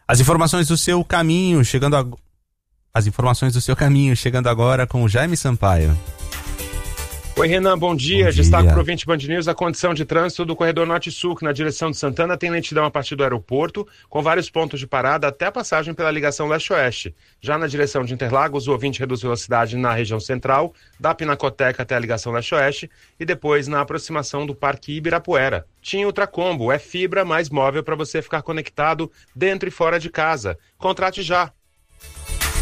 As informações do seu caminho chegando agora com o Jaime Sampaio. Oi, Renan, bom dia. Destaque para o ouvinte Band News: a condição de trânsito do corredor Norte-Sul, que na direção de Santana tem lentidão a partir do aeroporto, com vários pontos de parada até a passagem pela ligação leste-oeste. Já na direção de Interlagos, o ouvinte reduz velocidade na região central, da Pinacoteca até a ligação leste-oeste e depois na aproximação do Parque Ibirapuera. TIM Ultracombo é fibra mais móvel para você ficar conectado dentro e fora de casa. Contrate já.